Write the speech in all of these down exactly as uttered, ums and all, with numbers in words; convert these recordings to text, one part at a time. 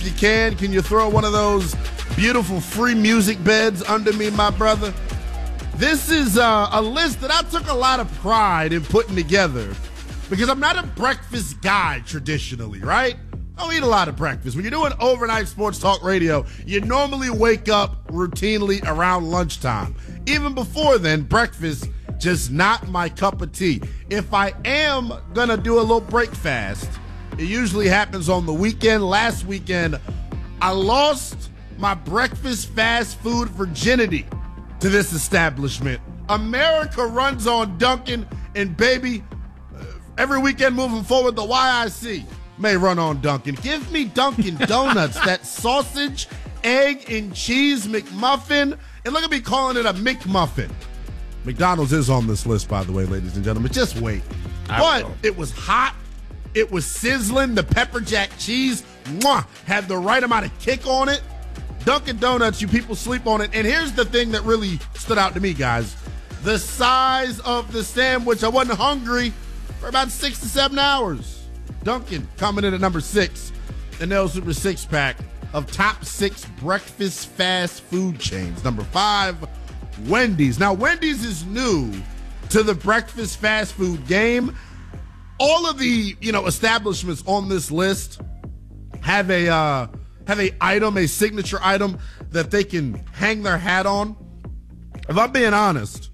If you can, can you throw one of those beautiful free music beds under me, my brother? This is uh, a list that I took a lot of pride in putting together because I'm not a breakfast guy traditionally, right? I don't eat a lot of breakfast. When you're doing overnight sports talk radio, you normally wake up routinely around lunchtime. Even before then, breakfast, just not my cup of tea. If I am going to do a little break fast, it usually happens on the weekend. Last weekend, I lost my breakfast fast food virginity to this establishment. America runs on Dunkin', and baby, uh, every weekend moving forward, the Y I C may run on Dunkin'. Give me Dunkin' Donuts, that sausage, egg, and cheese McMuffin. And look at me calling it a McMuffin. McDonald's is on this list, by the way, ladies and gentlemen. Just wait. But it was hot. It was sizzling. The pepper jack cheese, mwah, had the right amount of kick on it. Dunkin' Donuts, you people sleep on it. And here's the thing that really stood out to me, guys. The size of the sandwich. I wasn't hungry for about six to seven hours. Dunkin' coming in at number six. The N L Super Six Pack of top six breakfast fast food chains. Number five, Wendy's. Now, Wendy's is new to the breakfast fast food game. All of the, you know, establishments on this list have a uh, have a item, a signature item that they can hang their hat on. If I'm being honest,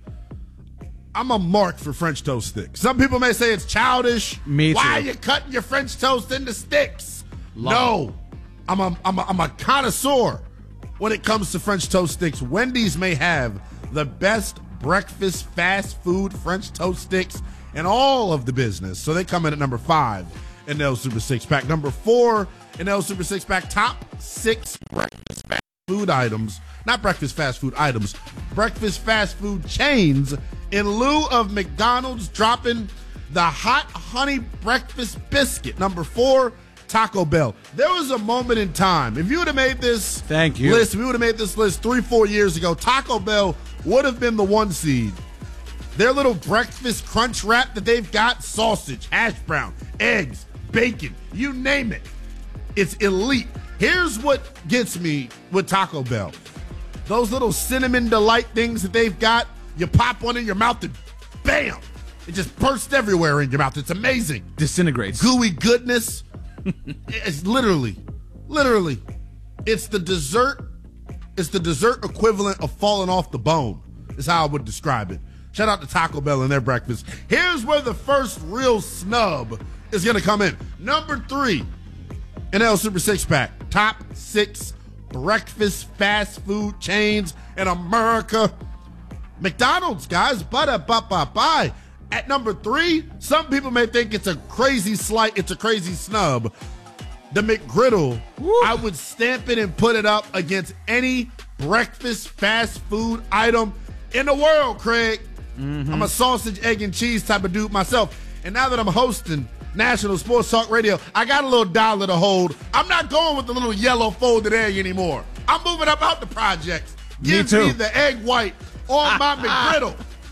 I'm a mark for French toast sticks. Some people may say it's childish. Me too. Why are you cutting your French toast into sticks? Love no, I'm a, I'm, a, I'm a connoisseur when it comes to French toast sticks. Wendy's may have the best breakfast fast food French toast sticks in all of the business. So they come in at number five in N L Super Six Pack. Number four in N L Super Six Pack, top six breakfast fast food items, not breakfast fast food items, breakfast fast food chains in lieu of McDonald's dropping the hot honey breakfast biscuit. Number four, Taco Bell. There was a moment in time, if you would have made this Thank you. list, if we would have made this list three, four years ago, Taco Bell would have been the one seed. Their little breakfast crunch wrap that they've got, sausage, hash brown, eggs, bacon, you name it. It's elite. Here's what gets me with Taco Bell. Those little cinnamon delight things that they've got, you pop one in your mouth and bam, it just bursts everywhere in your mouth. It's amazing. Disintegrates. Gooey goodness. It's literally, literally, it's the dessert, it's the dessert equivalent of falling off the bone, is how I would describe it. Shout out to Taco Bell and their breakfast. Here's where the first real snub is going to come in. Number three, N L Super Six Pack. Top six breakfast fast food chains in America. McDonald's, guys. Ba-da-ba-ba-bye. At number three, some people may think it's a crazy slight, it's a crazy snub. The McGriddle, Woo. I would stamp it and put it up against any breakfast fast food item in the world, Craig. Mm-hmm. I'm a sausage, egg, and cheese type of dude myself. And now that I'm hosting National Sports Talk Radio, I got a little dollar to hold. I'm not going with the little yellow folded egg anymore. I'm moving up out the projects. Give me, too. me the egg white on my McGriddle.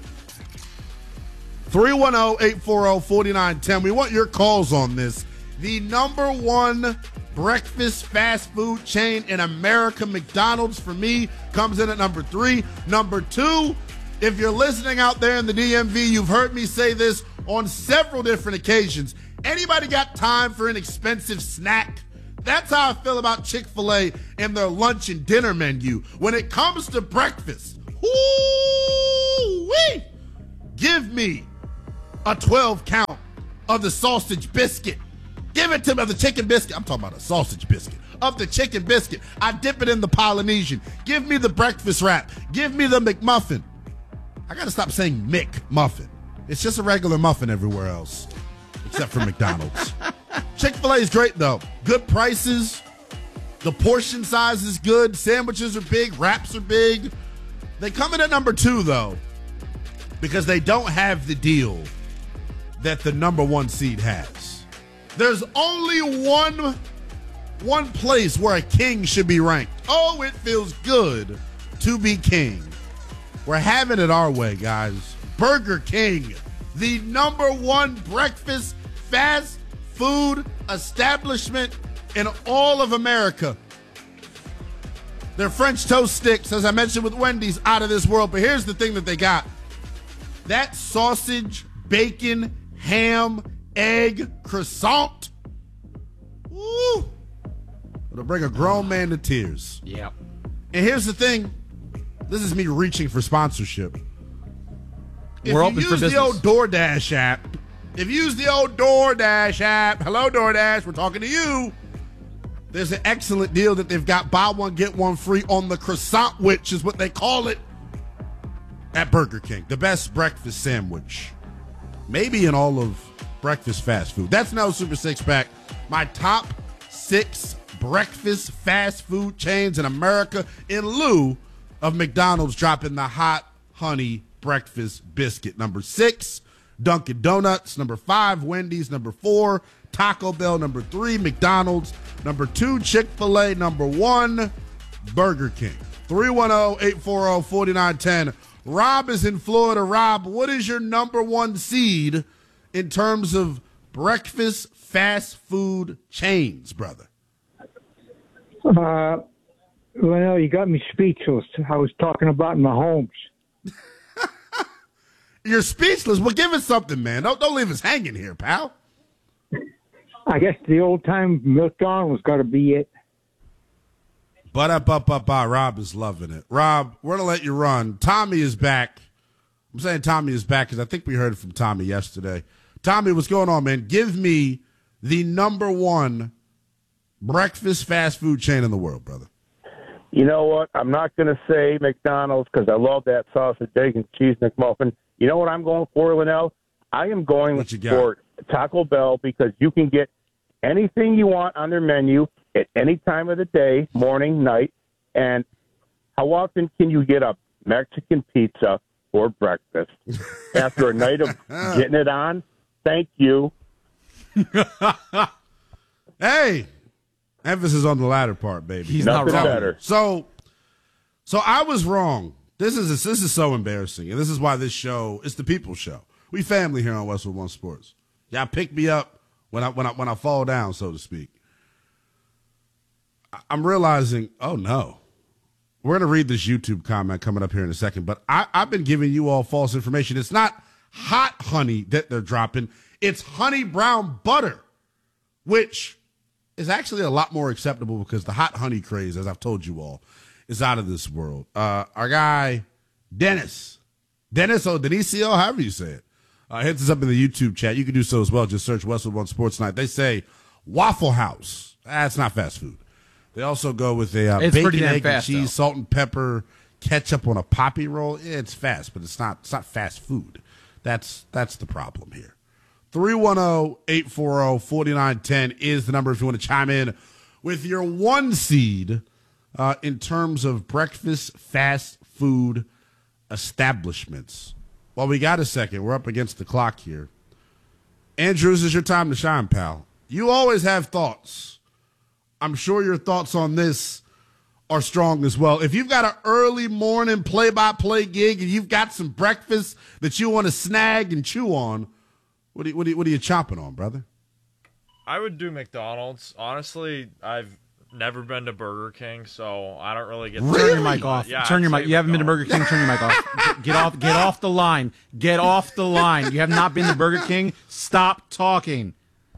three one zero, eight four zero, four nine one zero. We want your calls on this. The number one breakfast fast food chain in America, McDonald's, for me, comes in at number three. Number two, if you're listening out there in the D M V, you've heard me say this on several different occasions. Anybody got time for an expensive snack? That's how I feel about Chick-fil-A and their lunch and dinner menu. When it comes to breakfast, whoo-wee, give me a twelve count of the sausage biscuit. Give it to me, of the chicken biscuit. I'm talking about a sausage biscuit. Of the chicken biscuit. I dip it in the Polynesian. Give me the breakfast wrap. Give me the McMuffin. I got to stop saying McMuffin. It's just a regular muffin everywhere else, except for McDonald's. Chick-fil-A is great, though. Good prices. The portion size is good. Sandwiches are big. Wraps are big. They come in at number two, though, because they don't have the deal that the number one seed has. There's only one, one place where a king should be ranked. Oh, it feels good to be king. We're having it our way, guys. Burger King, the number one breakfast fast food establishment in all of America. Their French toast sticks, as I mentioned with Wendy's, out of this world. But here's the thing that they got. That sausage, bacon, ham, egg, croissant. Woo! It'll bring a grown man to tears. Yep. And here's the thing. This is me reaching for sponsorship. If We're you open use for business. the old DoorDash app, if you use the old DoorDash app, hello DoorDash, we're talking to you. There's an excellent deal that they've got, buy one, get one free on the croissant, which is what they call it at Burger King. The best breakfast sandwich, maybe in all of breakfast fast food. That's now Super Six Pack. My top six breakfast fast food chains in America, in lieu of McDonald's dropping the hot honey breakfast biscuit. Number six, Dunkin' Donuts. Number five, Wendy's. Number four, Taco Bell. Number three, McDonald's. Number two, Chick-fil-A. Number one, Burger King. three one zero, eight four zero, four nine one zero. Rob is in Florida. Rob, what is your number one seed in terms of breakfast fast food chains, brother? Uh, well, you got me speechless. I was talking about Mahomes. You're speechless. Well, give us something, man. Don't, don't leave us hanging here, pal. I guess the old-time McDonald's got to be it. But up, up, up, up. Rob is loving it. Rob, we're going to let you run. Tommy is back. I'm saying Tommy is back because I think we heard from Tommy yesterday. Tommy, what's going on, man? Give me the number one breakfast fast food chain in the world, brother. You know what? I'm not going to say McDonald's because I love that sausage, bacon, cheese McMuffin. You know what I'm going for, Linnell? I am going What you got? for Taco Bell because you can get anything you want on their menu at any time of the day, morning, night. And how often can you get a Mexican pizza for breakfast after a night of getting it on? Thank you. Hey, emphasis on the latter part, baby. He's not Nothing wrong. better. So, so I was wrong. This is this is so embarrassing, and this is why this show is the people's show. We family here on Westwood One Sports. Y'all pick me up when I when I when I fall down, so to speak. I, I'm realizing, oh no, we're gonna read this YouTube comment coming up here in a second. But I, I've been giving you all false information. It's not hot honey that they're dropping; it's honey brown butter, which is actually a lot more acceptable because the hot honey craze, as I've told you all, is out of this world. Uh, our guy, Dennis, Dennis or Denisio, however you say it, uh, hits us up in the YouTube chat. You can do so as well. Just search Westwood One Sports Night. They say Waffle House. That's not fast food. They also go with a uh, It's pretty bacon, damn egg, fast, and cheese, though. salt and pepper, ketchup on a poppy roll. Yeah, it's fast, but it's not. It's not fast food. That's that's the problem here. three one zero, eight four zero, four nine one zero is the number if you want to chime in with your one seed uh, in terms of breakfast fast food establishments. Well, we got a second. We're up against the clock here. Andrews, it's your time to shine, pal. You always have thoughts. I'm sure your thoughts on this are strong as well. If you've got an early morning play-by-play gig and you've got some breakfast that you want to snag and chew on, what are you, what are you, what are you chomping on, brother? I would do McDonald's. Honestly, I've never been to Burger King, so I don't really get Really? Turn your mic off. Yeah, turn your I'd mic. say You haven't been to Burger McDonald's. King. Turn your mic off. Get off. Get off the line. Get off the line. You have not been to Burger King. Stop talking.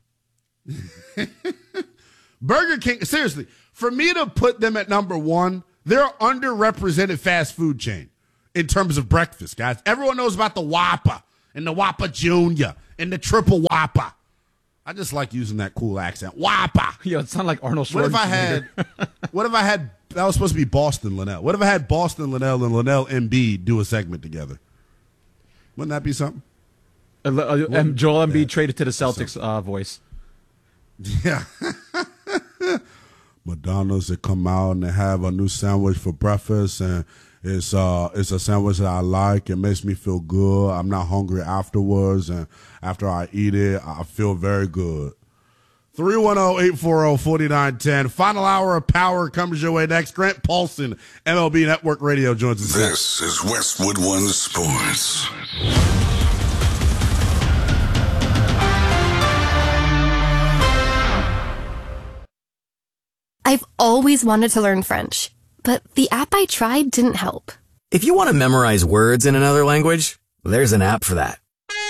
Burger King, seriously, for me to put them at number one, they're an underrepresented fast food chain in terms of breakfast, guys. Everyone knows about the Whopper and the Whopper Junior and the Triple Whopper. I just like using that cool accent. Whopper. Yo, it sounded like Arnold Schwarzenegger. What if I had, what if I had, that was supposed to be Boston Linnell. What if I had Boston Linnell and Linnell Embiid do a segment together? Wouldn't that be something? Uh, uh, um, Joel Embiid that- traded to the Celtics uh, voice. Yeah. McDonald's, they come out and they have a new sandwich for breakfast, and it's uh it's a sandwich that I like. It makes me feel good. I'm not hungry afterwards, and after I eat it, I feel very good. three one zero, eight four zero, four nine one zero. Final hour of power comes your way next. Grant Paulson, M L B Network Radio, joins us. This is Westwood One Sports. I've always wanted to learn French, but the app I tried didn't help. If you want to memorize words in another language, there's an app for that.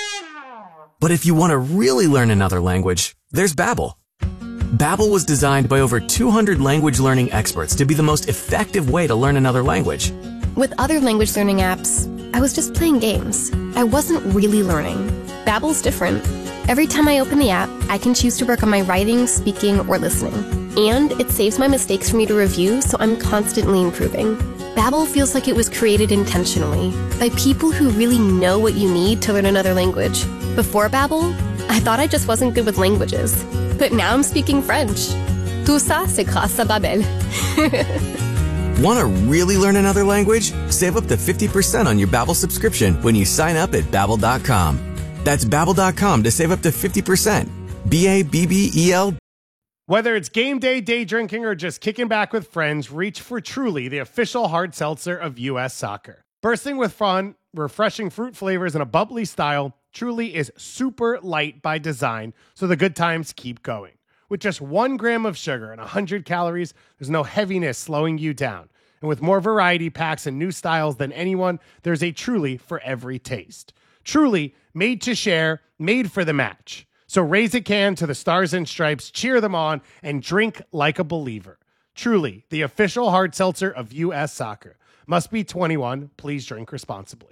But if you want to really learn another language, there's Babbel. Babbel was designed by over two hundred language learning experts to be the most effective way to learn another language. With other language learning apps, I was just playing games. I wasn't really learning. Babbel's different. Every time I open the app, I can choose to work on my writing, speaking, or listening. And it saves my mistakes for me to review, so I'm constantly improving. Babbel feels like it was created intentionally by people who really know what you need to learn another language. Before Babbel, I thought I just wasn't good with languages. But now I'm speaking French. Tout ça, c'est grâce à Babbel. Want to really learn another language? Save up to fifty percent on your Babbel subscription when you sign up at Babbel dot com. That's Babbel dot com to save up to fifty percent. B A B B E L. Whether it's game day, day drinking, or just kicking back with friends, reach for Truly, the official hard seltzer of U S Soccer. Bursting with fun, refreshing fruit flavors, and a bubbly style, Truly is super light by design, so the good times keep going. With just one gram of sugar and one hundred calories, there's no heaviness slowing you down. And with more variety packs and new styles than anyone, there's a Truly for every taste. Truly, made to share, made for the match. So raise a can to the Stars and Stripes, cheer them on, and drink like a believer. Truly, the official hard seltzer of U S Soccer. Must be twenty-one. Please drink responsibly.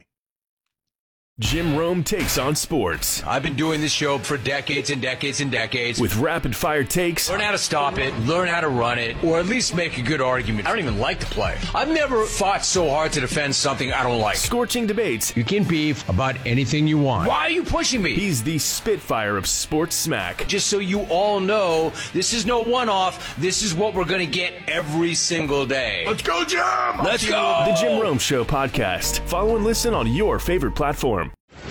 Jim Rome takes on sports. I've been doing this show for decades and decades and decades. With rapid-fire takes. Learn how to stop it, learn how to run it, or at least make a good argument. I don't even like to play. I've never fought so hard to defend something I don't like. Scorching debates. You can beef about anything you want. Why are you pushing me? He's the Spitfire of sports smack. Just so you all know, this is no one-off. This is what we're going to get every single day. Let's go, Jim! Let's go! The Jim Rome Show podcast. Follow and listen on your favorite platform.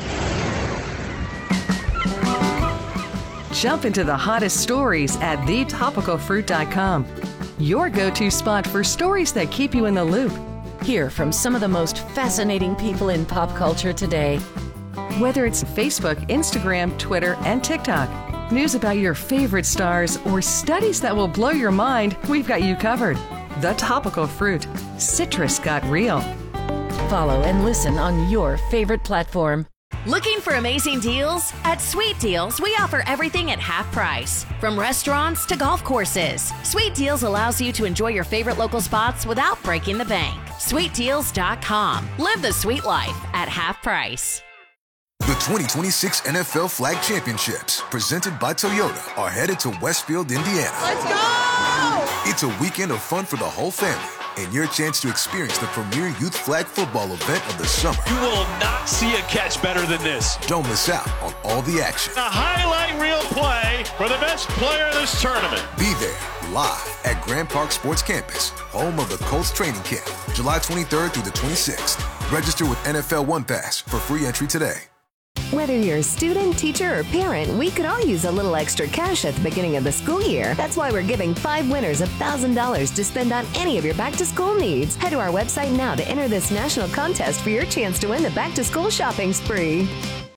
Jump into the hottest stories at the topical fruit dot com. Your go-to spot for stories that keep you in the loop. Hear from some of the most fascinating people in pop culture today. Whether it's Facebook, Instagram, Twitter, and TikTok, news about your favorite stars, or studies that will blow your mind, we've got you covered. The Topical Fruit. Citrus got real. Follow and listen on your favorite platform. Looking for amazing deals? At Sweet Deals, we offer everything at half price. From restaurants to golf courses, Sweet Deals allows you to enjoy your favorite local spots without breaking the bank. sweet deals dot com. Live the sweet life at half price. The twenty twenty-six N F L Flag Championships, presented by Toyota, are headed to Westfield, Indiana. Let's go! It's a weekend of fun for the whole family, and your chance to experience the premier youth flag football event of the summer. You will not see a catch better than this. Don't miss out on all the action. A highlight reel play for the best player in this tournament. Be there, live at Grand Park Sports Campus, home of the Colts training camp, July twenty-third through the twenty-sixth. Register with N F L One Pass for free entry today. Whether you're a student, teacher, or parent, we could all use a little extra cash at the beginning of the school year. That's why we're giving five winners one thousand dollars to spend on any of your back-to-school needs. Head to our website now to enter this national contest for your chance to win the back-to-school shopping spree.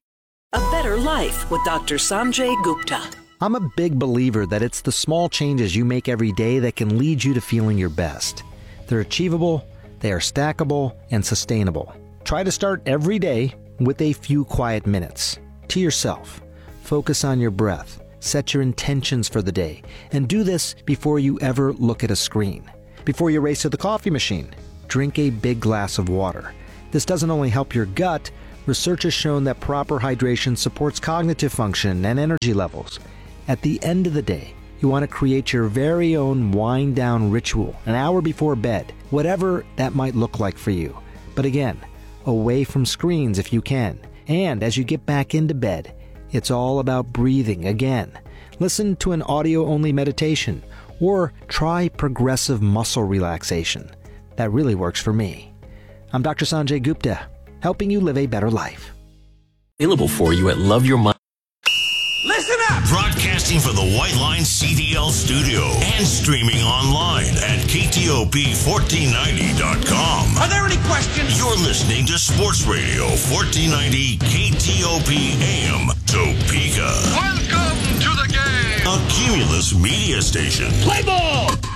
A better life with Doctor Sanjay Gupta. I'm a big believer that it's the small changes you make every day that can lead you to feeling your best. They're achievable, they are stackable, and sustainable. Try to start every day with a few quiet minutes to yourself. Focus on your breath, set your intentions for the day, and do this before you ever look at a screen. Before you race to the coffee machine, drink a big glass of water. This doesn't only help your gut, research has shown that proper hydration supports cognitive function and energy levels. At the end of the day, you want to create your very own wind-down ritual an hour before bed, whatever that might look like for you. But again, away from screens if you can. And as you get back into bed, it's all about breathing again. Listen to an audio-only meditation or try progressive muscle relaxation. That really works for me. I'm Doctor Sanjay Gupta, helping you live a better life. Available for you at Love Your Mind. Listen up! Broadcasting from the White Line C D L studio and streaming online at K T O P fourteen ninety dot com. Are there any questions? You're listening to Sports Radio fourteen ninety K T O P A M Topeka. Welcome to the game! A Cumulus media station. Play ball!